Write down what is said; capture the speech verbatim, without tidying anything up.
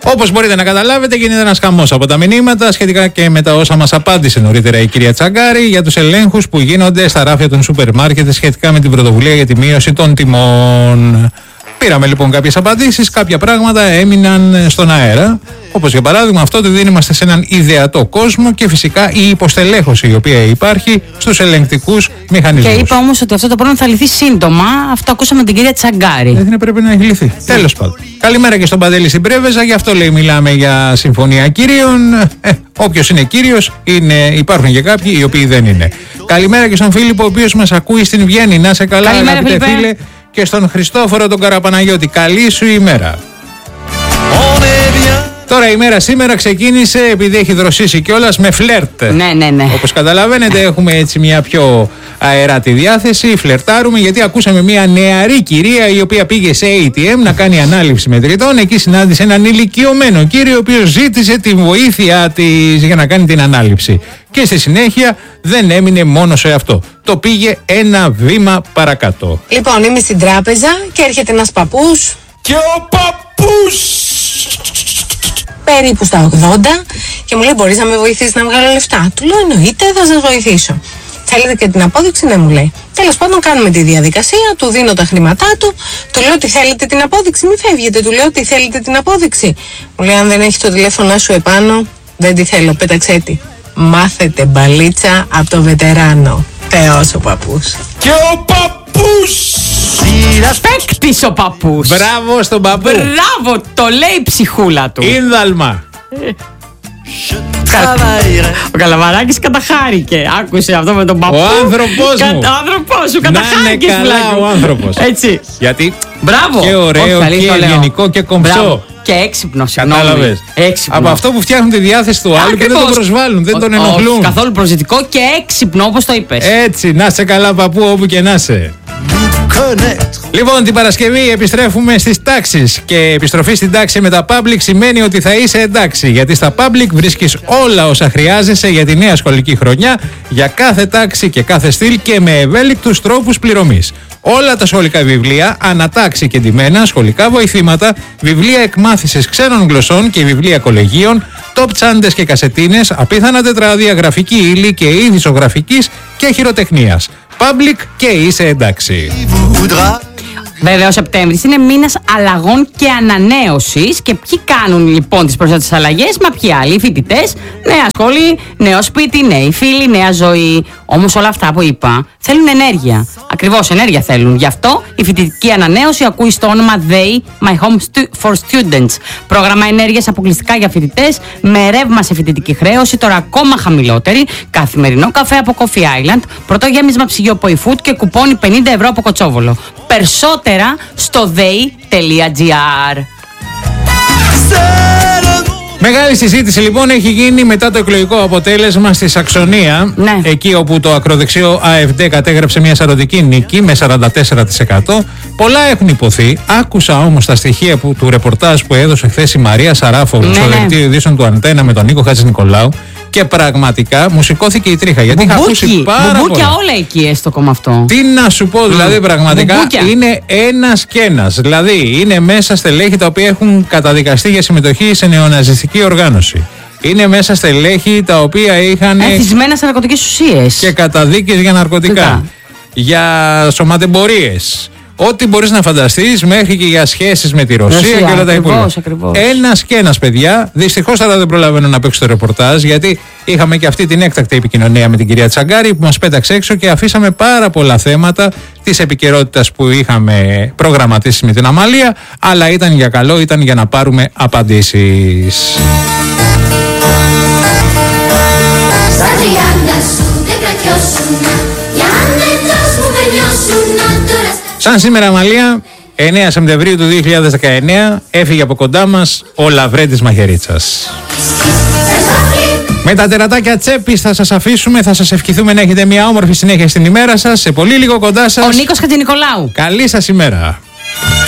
Όπως μπορείτε να καταλάβετε, γίνεται ένας χαμός από τα μηνύματα σχετικά και με τα όσα μας απάντησε νωρίτερα η κυρία Τσαγκάρη για τους ελέγχους που γίνονται στα ράφια των σούπερ μάρκετ σχετικά με την πρωτοβουλία για τη μείωση των τιμών. Πήραμε λοιπόν κάποιες απαντήσεις, κάποια πράγματα έμειναν στον αέρα. Όπως για παράδειγμα αυτό ότι δεν είμαστε σε έναν ιδεατό κόσμο και φυσικά η υποστελέχωση η οποία υπάρχει στους ελεγκτικούς μηχανισμούς. Και είπα όμως ότι αυτό το πρόβλημα θα λυθεί σύντομα. Αυτό ακούσαμε την κυρία Τσαγκάρη. Δεν πρέπει να έχει λυθεί. Τέλος πάντων. Καλημέρα και στον Παντέλη στην Πρέβεζα, γι' αυτό λέει μιλάμε για συμφωνία κύριων. Ε, όποιος είναι κύριος, είναι, υπάρχουν και κάποιοι οι οποίοι δεν είναι. Καλημέρα και στον Φίλιππο, ο οποίος μας ακούει στην Βιέννη. Να σε καλά, αγαπητέ φίλε. Και στον Χριστόφορο τον Καραπαναγιώτη. Καλή σου ημέρα. Τώρα η μέρα σήμερα ξεκίνησε, επειδή έχει δροσίσει κιόλας, με φλερτ. Ναι, ναι, ναι. Όπως καταλαβαίνετε, έχουμε έτσι μια πιο αεράτη διάθεση. Φλερτάρουμε γιατί ακούσαμε μια νεαρή κυρία η οποία πήγε σε έι τι εμ να κάνει ανάληψη μετρητών. Εκεί συνάντησε έναν ηλικιωμένο κύριο, ο οποίος ζήτησε τη βοήθεια της για να κάνει την ανάληψη. Και στη συνέχεια δεν έμεινε μόνο σε αυτό. Το πήγε ένα βήμα παρακάτω. Λοιπόν, είμαι στην τράπεζα και έρχεται ένας παππούς. Και ο παππούς! Περίπου στα ογδόντα και μου λέει: μπορείς να με βοηθήσεις να βγάλω λεφτά? Του λέω: εννοείται, θα σας βοηθήσω. Θέλετε και την απόδειξη? Ναι, μου λέει. Τέλος πάντων, κάνουμε τη διαδικασία, του δίνω τα χρήματά του, του λέω: τι θέλετε την απόδειξη? Μη φεύγετε, του λέω: τι θέλετε την απόδειξη? Μου λέει: αν δεν έχει το τηλέφωνο σου επάνω, δεν τη θέλω, πέταξέ τη. Μάθετε μπαλίτσα από το βετεράνο. Θεός ο παππούς. Και ο παππούς! Παίκτης ο παππούς. Μπράβο στον παππού. Μπράβο, το λέει η ψυχούλα του. Ίνδαλμα. Ο Καλαμαράκης καταχάρηκε. Άκουσε αυτό με τον παππού. Ο άνθρωπος Κα... μου. Ο άνθρωπος σου καταχάρηκε. Να είναι καλά ο άνθρωπος. Έτσι. Γιατί μπράβο. Και ωραίο. Όχι, και ευγενικό και κομψό. Μπράβο. Και έξυπνο, κατάλαβες. Από αυτό που φτιάχνουν τη διάθεση του άλλου και δεν τον προσβάλλουν, δεν ο, τον ενοχλούν. Όχι, καθόλου προσδυτικό και έξυπνο, όπως το είπες. Έτσι, να σε καλά παππού όπου και να σε. Λοιπόν, την Παρασκευή επιστρέφουμε στις τάξεις. Και επιστροφή στην τάξη με τα Public σημαίνει ότι θα είσαι εντάξει. Γιατί στα Public βρίσκεις όλα όσα χρειάζεσαι για τη νέα σχολική χρονιά, για κάθε τάξη και κάθε στυλ και με ευέλικτους τρόπους πληρωμής. Όλα τα σχολικά βιβλία, ανατάξει και ντυμένα, σχολικά βοηθήματα, βιβλία εκμάθησης ξένων γλωσσών και βιβλία κολεγίων, top τσάντες και κασετίνες, απίθανα τετράδια, γραφική ύλη και είδη ζωγραφικής και χειροτεχνίας. Public και είσαι εντάξει. Βέβαια, ο Σεπτέμβρης είναι μήνας αλλαγών και ανανέωσης. Και ποιοι κάνουν λοιπόν τις περισσότερες αλλαγές? Μα ποιοι άλλοι? Οι φοιτητές, νέα σχολή, νέο σπίτι, νέοι φίλοι, νέα ζωή. Όμως όλα αυτά που είπα θέλουν ενέργεια. Ακριβώς ενέργεια θέλουν. Γι' αυτό η φοιτητική ανανέωση ακούει στο όνομα They, My Home for Students. Πρόγραμμα ενέργειας αποκλειστικά για φοιτητές, με ρεύμα σε φοιτητική χρέωση, τώρα ακόμα χαμηλότερη, καθημερινό καφέ από Coffee Island, πρώτο γέμισμα ψυγείο από eFood και κουπόνι πενήντα ευρώ από Κοτσόβολο. Περισσότερα στο they.gr. Μεγάλη συζήτηση λοιπόν έχει γίνει μετά το εκλογικό αποτέλεσμα στη Σαξονία. Ναι. Εκεί όπου το ακροδεξιό ΑΕΦΔ κατέγραψε μια σαρωτική νίκη με σαράντα τέσσερα τοις εκατό. Πολλά έχουν υποθεί. Άκουσα όμως τα στοιχεία που, του ρεπορτάζ που έδωσε χθες η Μαρία Σαράφογλου, ναι, στο ναι. δελτίο ειδήσεων του Αντένα με τον Νίκο Χατζηνικολάου. Και πραγματικά μου σηκώθηκε η τρίχα. Γιατί είχα ακούσει πάρα μπουμπούκια πολλά. Όλα εκεί έστω κόμμα αυτό. Τι να σου πω, δηλαδή mm. πραγματικά μπουμπούκια. Είναι ένας και ένας. Δηλαδή είναι μέσα στελέχη τα οποία έχουν καταδικαστεί για συμμετοχή σε νεοναζιστική οργάνωση. Είναι μέσα στελέχη τα οποία είχαν εθισμένα σε ναρκωτικές ουσίες και καταδίκες για ναρκωτικά, Φυκά. για σωματεμπορίες. Ό,τι μπορείς να φανταστείς, μέχρι και για σχέσεις με τη Ρωσία, Ρωσία και όλα τα υπόλοιπα. Ένας και ένας, παιδιά. Δυστυχώς τώρα δεν προλαβαίνω να παίξω το ρεπορτάζ, γιατί είχαμε και αυτή την έκτακτη επικοινωνία με την κυρία Τσαγκάρη που μας πέταξε έξω και αφήσαμε πάρα πολλά θέματα της επικαιρότητας που είχαμε προγραμματίσει με την Αμαλία. Αλλά ήταν για καλό, ήταν για να πάρουμε απαντήσεις. Σαν σήμερα, Αμαλία, εννέα Σεπτεμβρίου του δύο χιλιάδες δεκαεννέα, έφυγε από κοντά μας ο Λαβρέντης Μαχαιρίτσας. Με τα τερατάκια τσέπης θα σας αφήσουμε, θα σας ευχηθούμε να έχετε μια όμορφη συνέχεια στην ημέρα σας. Σε πολύ λίγο κοντά σας ο Νίκος Χατζηνικολάου. Καλή σας ημέρα.